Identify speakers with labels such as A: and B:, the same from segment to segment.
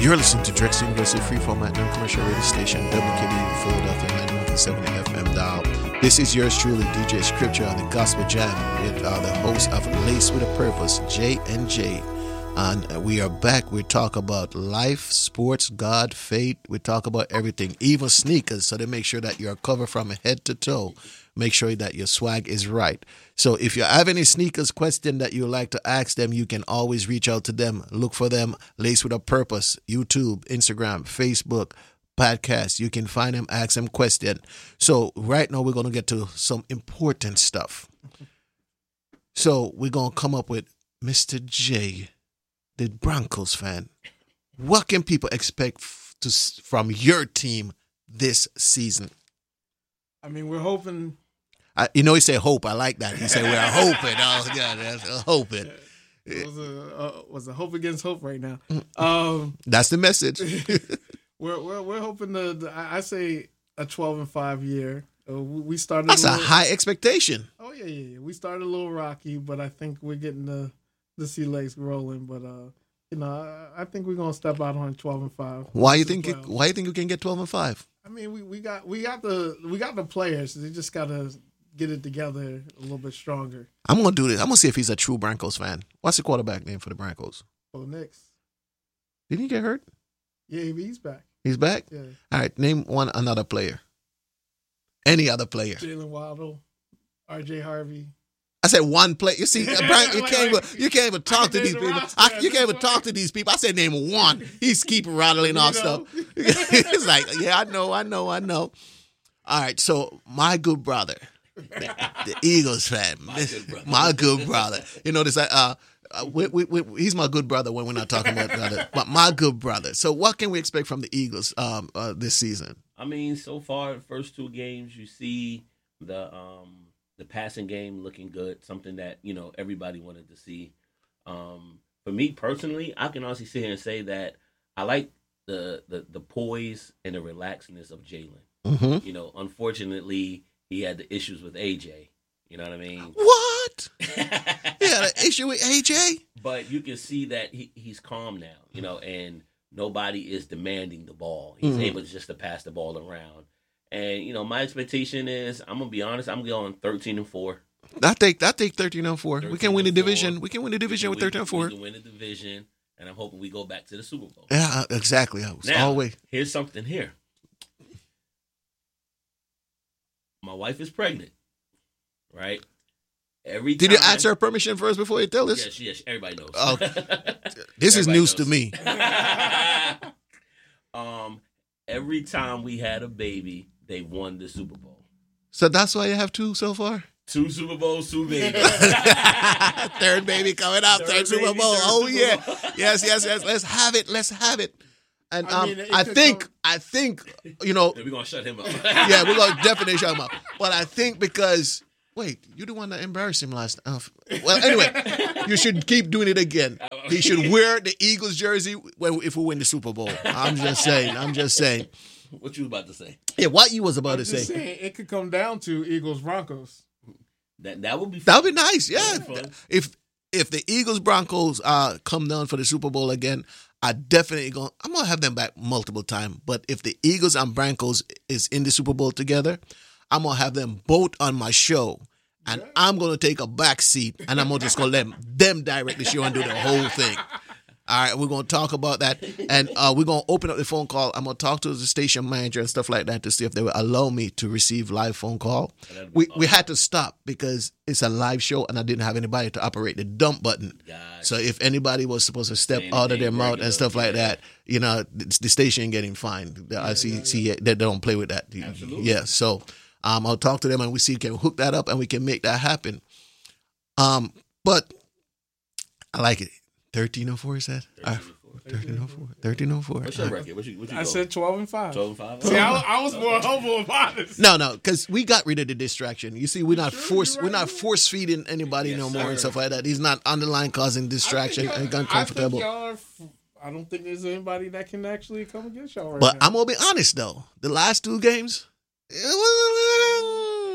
A: You're listening to Drexel University Freeform at non-commercial radio station WKB Philadelphia 91.7 FM dial. This is yours truly, DJ Scripture on the Gospel Jam with the host of Lace with a Purpose, J and J. And we are back. We talk about life, sports, God, faith. We talk about everything, even sneakers, so to make sure that you're covered from head to toe. Make sure that your swag is right. So if you have any sneakers question that you would like to ask them, you can always reach out to them. Look for them, Lace with a Purpose, YouTube, Instagram, Facebook, podcast. You can find them, ask them question. So right now we're going to get to some important stuff. So we're going to come up with Mr. J, the Broncos fan. What can people expect from your team this season?
B: I mean, we're hoping.
A: He said hope. I like that. He said we're hoping. Oh, God, that's hoping.
B: It was a hope against hope right now.
A: That's the message.
B: we're hoping I say a 12-5 year. We started.
A: That's a high expectation.
B: Oh yeah. We started a little rocky, but I think we're getting the sea legs rolling. But I think we're gonna step out on 12-5.
A: Why you think you can get 12-5?
B: I mean, we got the players. They just gotta get it together a little bit stronger.
A: I'm gonna do this. I'm gonna see if he's a true Broncos fan. What's the quarterback name for the Broncos?
B: Bo Nix.
A: Didn't he get hurt?
B: Yeah, he's back.
A: He's back?
B: Yeah.
A: All right, name another player. Any other player.
B: Jalen Waddle, R.J. Harvey.
A: I said one player. You see, Brian, you can't even talk to these people. You can't even talk to these people. I said name one. He's keep rattling off stuff. It's like, yeah, I know. All right, so my good brother, the Eagles fan, my good brother. You know this. He's my good brother when we're not talking about brother, but my good brother. So what can we expect from the Eagles this season?
C: I mean, so far, the first two games, you see the passing game looking good, something that, everybody wanted to see. For me personally, I can honestly sit here and say that I like the poise and the relaxedness of Jalen.
A: Mm-hmm.
C: Unfortunately, he had the issues with AJ. You know what I mean?
A: What? He had an issue with AJ?
C: But you can see that he's calm now, and nobody is demanding the ball. He's able just to pass the ball around. And, my expectation is, I'm going to be honest, I'm going 13-4.
A: I take 13-4. We can win the division. We can win the division with 13-4.
C: We can win the division, and I'm hoping we go back to the Super Bowl.
A: Yeah, exactly.
C: Now, here's something here. My wife is pregnant, right? Did
A: you ask her permission first before you tell us?
C: Yes, everybody knows.
A: This is news to me.
C: Every time we had a baby, they won the Super Bowl.
A: So that's why you have two so far?
C: 2 Super Bowls, 2 babies.
A: Third baby coming up, third Super Bowl. Oh, yeah. Yes. Let's have it. And I think,
C: we're going to shut him up.
A: Yeah, we're going to definitely shut him up. But I think because, wait, you're the one that embarrassed him last time. Well, anyway, you should keep doing it again. He should wear the Eagles jersey if we win the Super Bowl. I'm just saying.
C: What you about to say?
A: Yeah, what you was about to say.
B: Saying, it could come down to Eagles Broncos.
C: That would be fun.
A: That would be nice, yeah. If the Eagles Broncos come down for the Super Bowl again, I'm gonna have them back multiple times. But if the Eagles and Broncos is in the Super Bowl together, I'm gonna have them both on my show. And I'm going to take a back seat, and I'm just going to let them direct the show and do the whole thing. All right, we're going to talk about that, and we're going to open up the phone call. I'm going to talk to the station manager and stuff like that to see if they will allow me to receive live phone call. We had to stop because it's a live show, and I didn't have anybody to operate the dump button.
C: Gotcha.
A: So if anybody was supposed to step out of their mouth and stuff like that, the station getting fined. I see they don't play with that.
C: Absolutely.
A: Yeah, so... I'll talk to them and we see if we can hook that up and we can make that happen. But I like it. 13-4 is that? 13-4.
C: What's your record? What you
B: I said 12-5.
C: 12-5.
B: See, I was more humble about this.
A: No, because we got rid of the distraction. You see, we're not force feeding anybody no more and stuff like that. He's not on the line causing distraction and uncomfortable.
B: I don't think there's anybody that can actually come against y'all right now.
A: But I'm gonna be honest though. The last two games.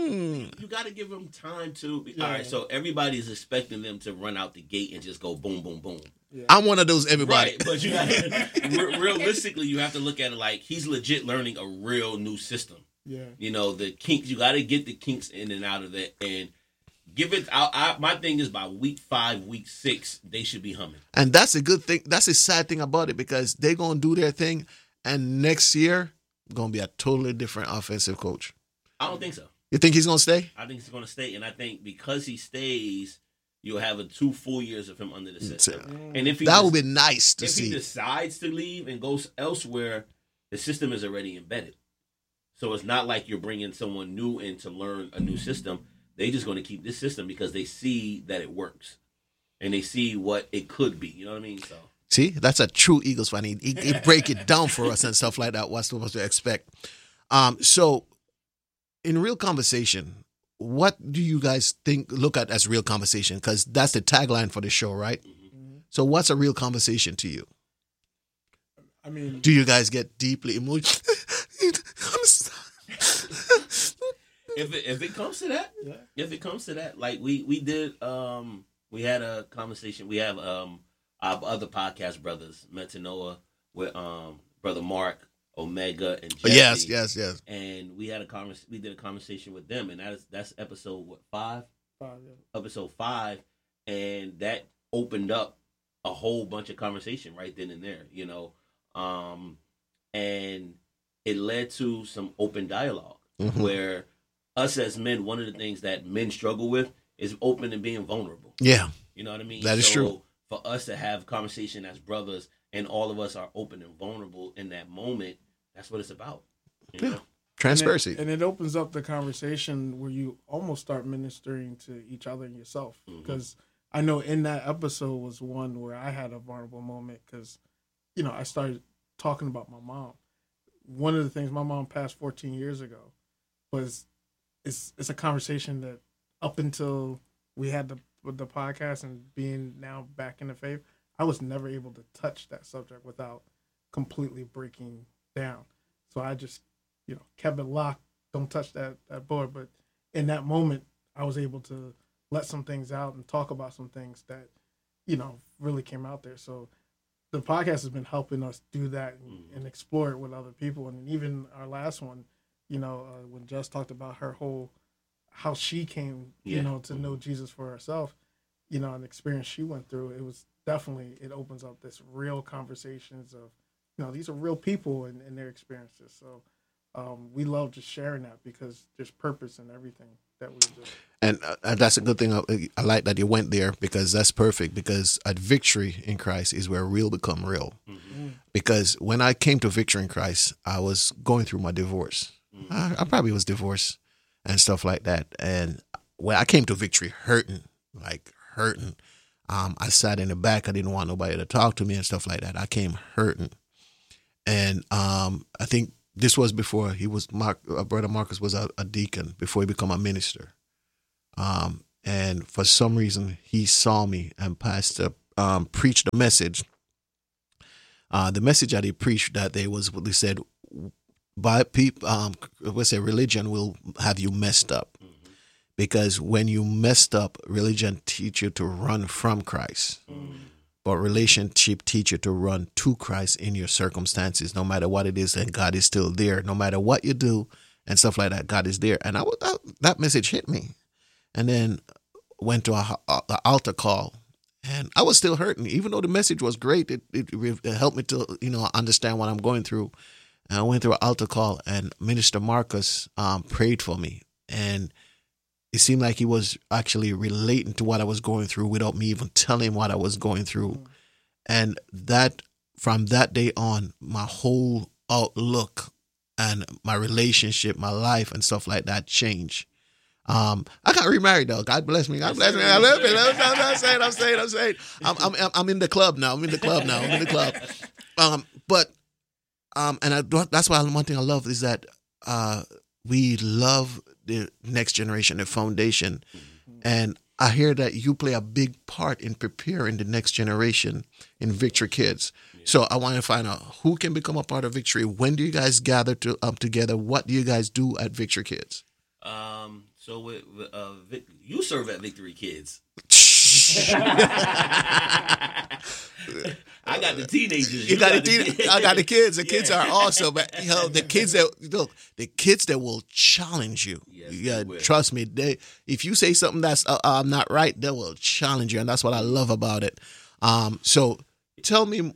C: You got to give them time to. All right, so everybody's expecting them to run out the gate and just go boom, boom, boom.
A: Yeah. I'm one of those everybody.
C: Right, but you got realistically, you have to look at it like he's legit learning a real new system.
B: Yeah.
C: You know, the kinks, you got to get the kinks in and out of it and give it out. My thing is by week 5, week 6, they should be humming.
A: And that's a good thing. That's a sad thing about it because they're going to do their thing. And next year, going to be a totally different offensive coach.
C: I don't think so.
A: You think he's going to stay?
C: I think he's going to stay. And I think because he stays, you'll have 2 full years of him under the system. And if he
A: that would be nice to see.
C: If he decides to leave and goes elsewhere, the system is already embedded. So it's not like you're bringing someone new in to learn a new system. They're just going to keep this system because they see that it works. And they see what it could be. You know what I mean? So
A: see, that's a true Eagles fan. He break it down for us and stuff like that. What's supposed to expect. So in real conversation, what do you guys look at as real conversation? Because that's the tagline for the show, right? Mm-hmm. So what's a real conversation to you?
B: I mean,
A: do you guys get deeply emotional?
C: If it comes to that, if it comes to that, like we did, we had a conversation. We have our other podcast brothers, Metanoa, with brother Mark, Omega, and Jesse.
A: Yes.
C: And we had we did a conversation with them, and that's episode 5?
B: 5, yeah.
C: Episode 5, and that opened up a whole bunch of conversation right then and there, you know, and it led to some open dialogue where us as men, one of the things that men struggle with is open and being vulnerable.
A: Yeah.
C: You know what I mean?
A: That is true.
C: For us to have conversation as brothers and all of us are open and vulnerable in that moment, that's what it's about. You know?
A: Transparency.
B: And it opens up the conversation where you almost start ministering to each other and yourself. Because I know in that episode was one where I had a vulnerable moment because, you know, I started talking about my mom. One of the things, my mom passed 14 years ago, was it's a conversation that up until we had the podcast and being now back in the faith, I was never able to touch that subject without completely breaking down. So I just, you know, kept it locked, don't touch that board. But in that moment, I was able to let some things out and talk about some things that, you know, really came out there. So the podcast has been helping us do that and explore it with other people. And even our last one, you know, when Jess talked about how she came, you know, to know Jesus for herself, you know, an experience she went through, it was definitely, it opens up this real conversations of, you know, these are real people and their experiences. So we love just sharing that because there's purpose in everything that we do.
A: And that's a good thing. I like that you went there because that's perfect, because at Victory in Christ is where real become real. Because when I came to Victory in Christ, I was going through my divorce. I probably was divorced and stuff like that. And when I came to Victory hurting. I sat in the back. I didn't want nobody to talk to me and stuff like that. I came hurting. And I think this was before Brother Marcus was a deacon, before he became a minister. And for some reason, he saw me and preached a message. The message that he preached that day was what they said, by people, religion will have you messed up. Because when you messed up, religion teach you to run from Christ. But relationship teach you to run to Christ in your circumstances, no matter what it is, and God is still there. No matter what you do and stuff like that, God is there. And that message hit me. And then went to an altar call. And I was still hurting. Even though the message was great, it helped me to, you know, understand what I'm going through. And I went through an altar call, and Minister Marcus prayed for me. And it seemed like he was actually relating to what I was going through without me even telling him what I was going through. And that, from that day on, my whole outlook and my relationship, my life and stuff like that changed. I got remarried though. God bless me. God bless me. I love it. I'm saying. I'm in the club now. That's why one thing I love is that we love the next generation, the foundation. And I hear that you play a big part in preparing the next generation in Victory Kids. Yeah. So I want to find out who can become a part of Victory. When do you guys gather together? What do you guys do at Victory Kids?
C: So with you serve at Victory Kids. I got the teenagers.
A: You got I got the kids. The kids are awesome, but the kids that will challenge you.
C: Yes,
A: trust me. If you say something that's not right, they will challenge you, and that's what I love about it. So tell me,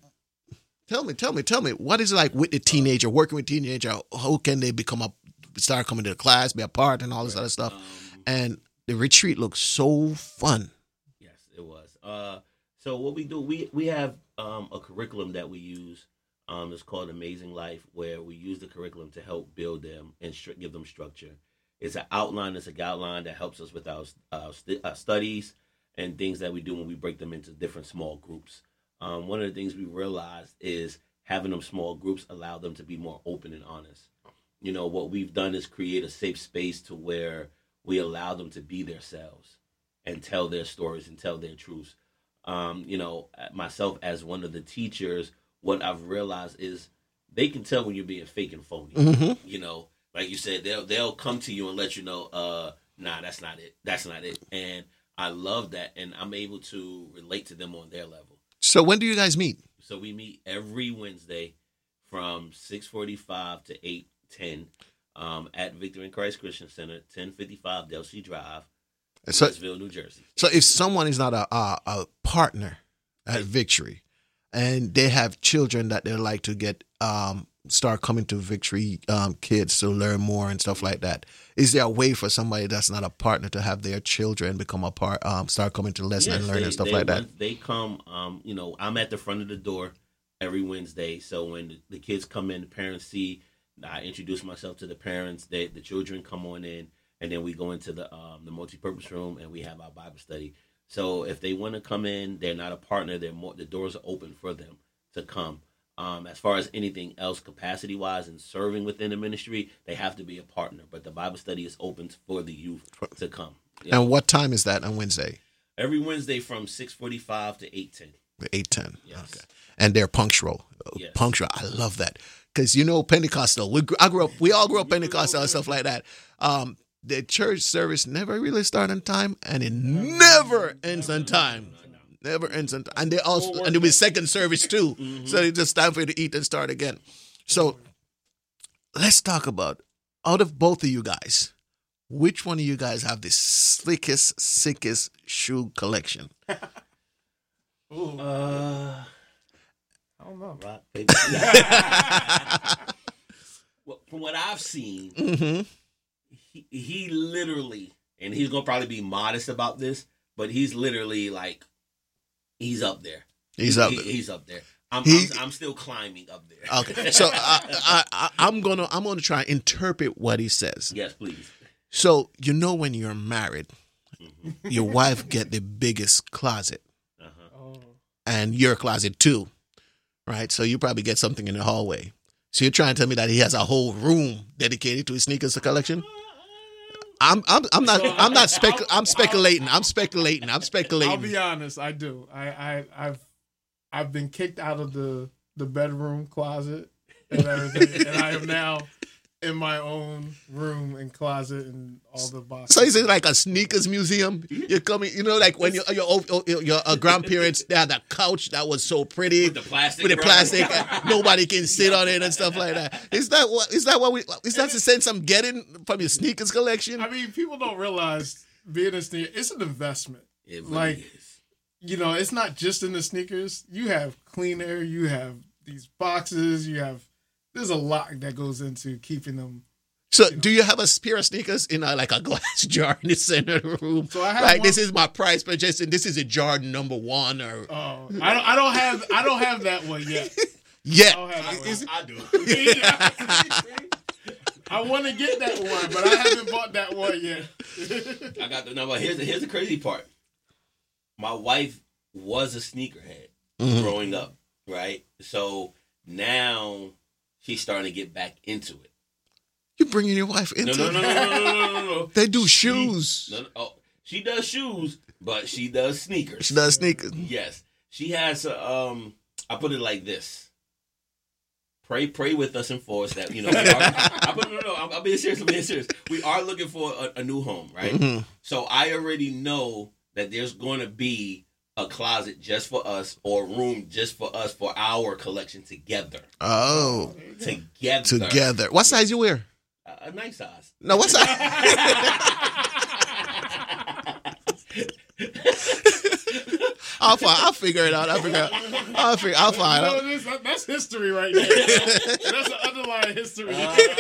A: what is it like with the teenager, working with teenager? How can they start coming to the class, be a part, and all this other stuff? And the retreat looks so fun.
C: Yes, it was. So what we do, we have a curriculum that we use. It's called Amazing Life, where we use the curriculum to help build them and give them structure. It's an outline, it's a guideline that helps us with our studies and things that we do when we break them into different small groups. One of the things we realized is having them small groups allow them to be more open and honest. You know, what we've done is create a safe space to where we allow them to be themselves and tell their stories and tell their truths. You know, myself as one of the teachers, what I've realized is they can tell when you're being fake and phony.
A: Mm-hmm.
C: You know, like you said, they'll come to you and let you know, nah, that's not it. That's not it. And I love that, and I'm able to relate to them on their level. So
A: when do you guys meet?
C: So we meet every Wednesday from 6:45 to 8:10 at Victory in Christ Christian Center, 1055 Delsea Drive, Westville, New Jersey. So
A: if someone is not a partner at Victory and they have children that they like to get start coming to Victory Kids to learn more and stuff like that, is there a way for somebody that's not a partner to have their children become a part, start coming to lesson and learn and stuff like that?
C: They come, you know, I'm at the front of the door every Wednesday. So when the kids come in, the parents see, I introduce myself to the parents, the children come on in, and then we go into the multi-purpose room and we have our Bible study. So if they want to come in, they're not a partner, the doors are open for them to come. As far as anything else capacity-wise and serving within the ministry, they have to be a partner. But the Bible study is open for the youth to come.
A: Yeah. And what time is that on Wednesday?
C: Every Wednesday from 6:45 to 8:10.
A: 8:10.
C: Yes.
A: Okay. And they're punctual.
C: Yes.
A: Punctual. I love that. Because, you know, Pentecostal, we all grew up Pentecostal and stuff like that. The church service never really starts on time, and it never ends on time. Never ends on time. And they also, and there was second service too. Mm-hmm. So it's just time for you to eat and start again. So let's talk about, out of both of you guys, which one of you guys have the slickest, sickest shoe collection?
B: I don't know.
C: Rock, paper. Well, from what I've seen,
A: mm-hmm.
C: he literally, and he's gonna probably be modest about this, but he's literally like, he's up there. He's up there. I'm still climbing up there.
A: Okay, so I'm gonna try and interpret what he says.
C: Yes, please.
A: So you know when you're married,
C: Mm-hmm.
A: your wife get the biggest closet,
C: Uh-huh.
A: and your closet too, right? So you probably get something in the hallway. So you're trying to tell me that he has a whole room dedicated to his sneakers collection? I'm speculating.
B: I'll be honest, I do. I've been kicked out of the bedroom closet and everything, and I am now in my own room and closet and all the boxes.
A: So is it like a sneakers museum? You're coming, you know, like when your grandparents, they had that couch that was so pretty
C: with the plastic,
A: nobody can sit on it and stuff like that. Is that the sense I'm getting from your sneakers collection?
B: I mean, people don't realize being a sneaker, it's an investment.
C: It really is.
B: You know, it's not just in the sneakers. You have clean air, you have these boxes, there's a lot that goes into keeping them.
A: So, do you have a pair of sneakers in like a glass jar in the center of the room? So I have like, this is my price purchase, and this is a Jordan number 1, or
B: I don't have that one yet.
A: Yeah,
C: I do.
B: I want to get that one, but I haven't bought that one yet.
C: I got the number. Here's the crazy part. My wife was a sneakerhead growing up, right? So now she's starting to get back into it.
A: You're bringing your wife into it?
C: No.
A: They do shoes.
C: She does shoes, but she does sneakers.
A: She does sneakers.
C: Yes. She has I put it like this. pray with us and for us that we are. I'm being serious. We are looking for a new home, right?
A: Mm-hmm.
C: So I already know that there's going to be a closet just for us or a room just for us for our collection together.
A: Oh, together. What size you wear?
C: A nice size.
A: No, what size? I'll figure it out. I'll find out.
B: That's history right there. That's an underlying history.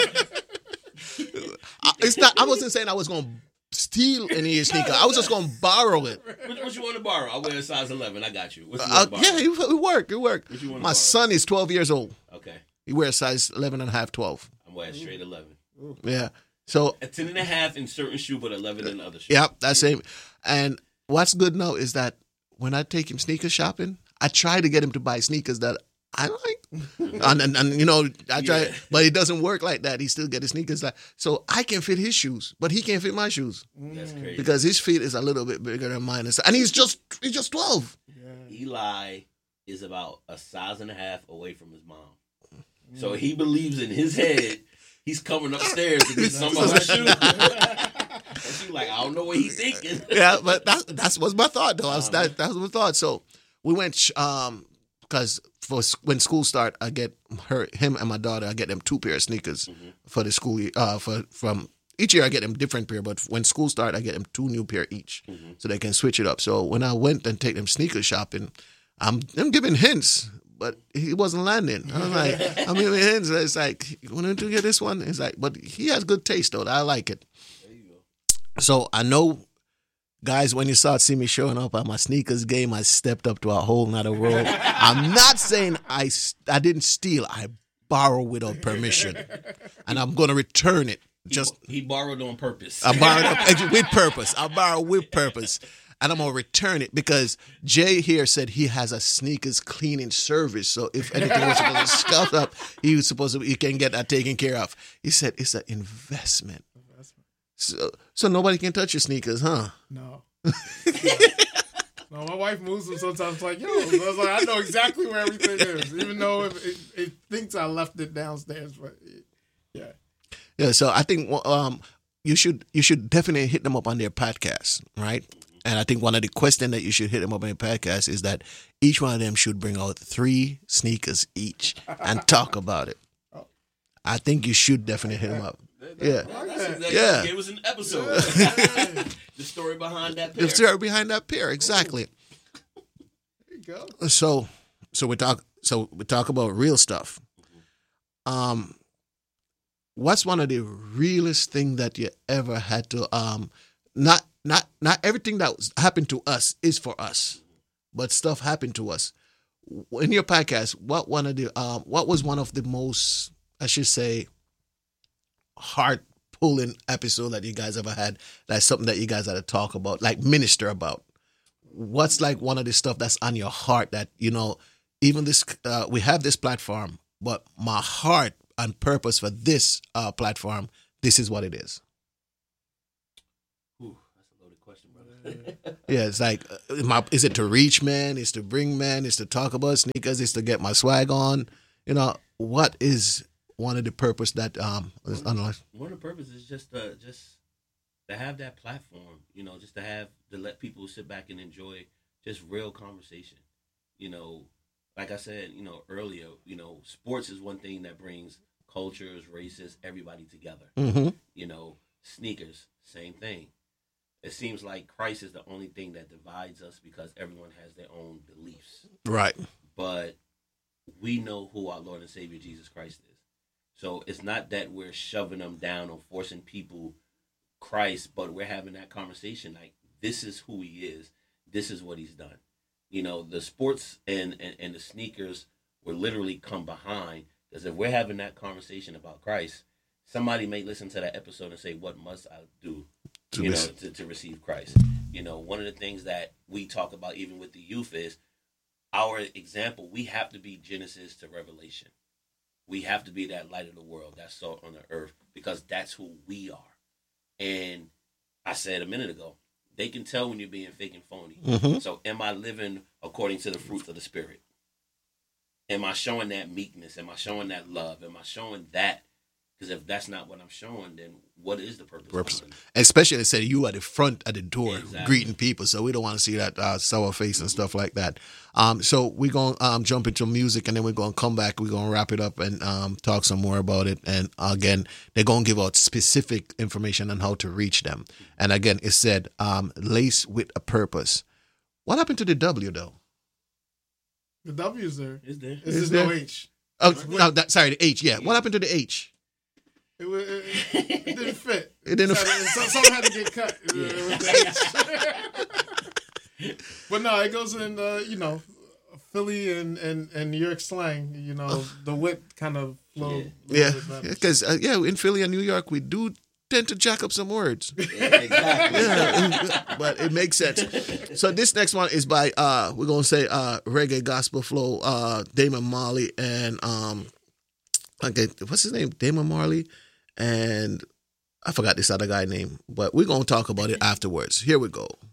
A: It's not. I wasn't saying I was going to steal any of your sneaker. I was just going to borrow it.
C: What you want to borrow? I wear a size 11. I got you. What you want to borrow?
A: Yeah, it worked.
C: What you want to
A: My son is 12 years old.
C: Okay.
A: He wears size 11 and a half, 12.
C: I'm wearing straight 11.
A: Yeah. So
C: a 10 and a half in certain shoe, but 11 in other shoes.
A: Yeah, that's it. And what's good now is that when I take him sneaker shopping, I try to get him to buy sneakers that I like. and I try, but it doesn't work like that. He still get his sneakers so I can fit his shoes, but he can't fit my shoes.
C: That's crazy.
A: Because his feet is a little bit bigger than mine. And he's just 12.
B: Yeah.
C: Eli is about a size and a half away from his mom. So he believes in his head he's coming upstairs to get some of her shoes. And she's like, I don't know what he's thinking.
A: Yeah, but that was my thought, though. That was my thought. So we went, because when school start, I get him and my daughter, I get them 2 pair of sneakers for the school, from each year I get them different pair, but when school start, I get them 2 new pair each so they can switch it up. So when I went and take them sneaker shopping, I'm giving hints, but he wasn't landing. I was like, I'm giving hints. It's like, you want to get this one? It's like, but he has good taste, though. I like it.
C: There you go.
A: So I know, guys, when you start seeing me showing up at my sneakers game, I stepped up to a whole nother role. I'm not saying I didn't steal. I borrowed without permission, and I'm going to return it.
C: He borrowed on purpose.
A: I borrowed with purpose. I borrowed with purpose. And I'm going to return it because Jay here said he has a sneakers cleaning service. So if anything was supposed to scuff up, he can get that taken care of. He said it's an investment. So nobody can touch your sneakers, huh?
B: No. No, my wife moves them sometimes like, yo. I was like, I know exactly where everything is, even though it thinks I left it downstairs. But yeah.
A: Yeah, so I think you should definitely hit them up on their podcast, right? And I think one of the questions that you should hit them up on their podcast is that each one of them should bring out 3 sneakers each and talk about it. I think you should definitely hit them up. Yeah.
C: Yeah. It was an episode. The story behind that pair.
A: The story behind that pair, exactly.
B: There you go.
A: So we talk about real stuff. What's one of the realest thing that you ever had to not everything that happened to us is for us, but stuff happened to us. In your podcast, what was one of the most, I should say, heart pulling episode that you guys ever had? That's something that you guys had to talk about, like minister about. What's like one of the stuff that's on your heart that, even this, we have this platform, but my heart and purpose for this platform, this is what it is.
C: Ooh, that's a loaded question, brother.
A: Yeah, it's like, is it to reach man? Is to bring man? Is to talk about sneakers? Is to get my swag on? What is one of the purpose that is unlike?
C: One of the purposes is just to have that platform, just to let people sit back and enjoy just real conversation. Like I said, earlier, sports is one thing that brings cultures, races, everybody together.
A: Mm-hmm.
C: Sneakers, same thing. It seems like Christ is the only thing that divides us because everyone has their own beliefs.
A: Right.
C: But we know who our Lord and Savior Jesus Christ is. So it's not that we're shoving them down or forcing people Christ, but we're having that conversation like, this is who he is. This is what he's done. The sports and the sneakers will literally come behind, because if we're having that conversation about Christ, somebody may listen to that episode and say, what must I do to receive Christ? One of the things that we talk about even with the youth is our example. We have to be Genesis to Revelation. We have to be that light of the world, that salt on the earth, because that's who we are. And I said a minute ago, they can tell when you're being fake and phony.
A: Mm-hmm.
C: So am I living according to the fruits of the Spirit? am I showing that meekness? Am I showing that love? Am I showing that? Because if that's not what I'm showing, then what is the purpose?
A: Especially, they said you at the front at the door
C: Exactly.
A: greeting people, so we don't want to see that sour face and stuff like that. So we're going to jump into music, and then we're going to come back. We're going to wrap it up and talk some more about it. And again, they're going to give out specific information on how to reach them. And again, it said Lace with a Purpose. What happened to the W, though?
B: The W's there.
C: Is there?
B: It's just
A: there?
B: no H.
A: Oh, no, sorry, the H. Yeah. What happened to the H?
B: It didn't fit.
A: It didn't
B: Something had to get cut. With the H. But no, it goes in, Philly and New York slang. The wit kind of flow.
A: Yeah, because in Philly and New York, we do tend to jack up some words.
C: Yeah, exactly.
A: Yeah, but it makes sense. So this next one is by we're gonna say reggae gospel flow, Damon Marley and what's his name? Damon Marley, and I forgot this other guy's name, but we're gonna talk about it afterwards. Here we go.